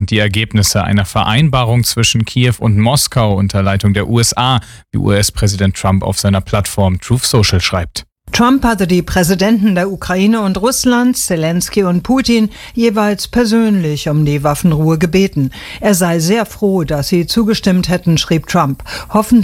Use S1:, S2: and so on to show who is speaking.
S1: sind die Ergebnisse einer Vereinbarung zwischen Kiew und Moskau unter Leitung der USA, wie US-Präsident Trump auf seiner Plattform Truth Social schreibt.
S2: Trump hatte die Präsidenten der Ukraine und Russlands, Zelensky und Putin, jeweils persönlich um die Waffenruhe gebeten. Er sei sehr froh, dass sie zugestimmt hätten, schrieb Trump. Hoffentlich